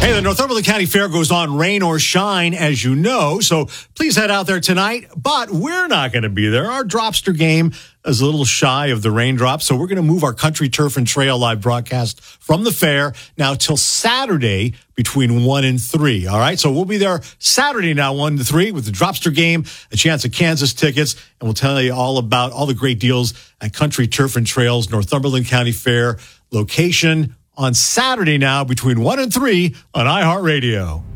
Hey, the Northumberland County Fair goes on rain or shine, as you know, so please head out there tonight. But we're not going to be there. Our Dropster game is a little shy of the raindrops, so we're going to move our Country Turf and Trail live broadcast from the fair now till Saturday between 1 and 3. All right, so we'll be there Saturday now, 1 to 3, with the Dropster game, a chance at Kansas tickets, and we'll tell you all about all the great deals at Country Turf and Trails, Northumberland County Fair location on Saturday now between 1 and 3 on iHeartRadio.